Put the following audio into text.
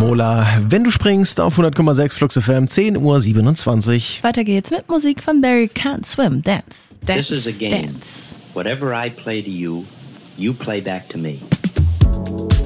Mola. Wenn du springst auf 100,6 Flux FM, 10:27 Uhr. Weiter geht's mit Musik von Barry Can't Swim. Dance, dance, This is a game. dance. Whatever I play to you, you play back to me.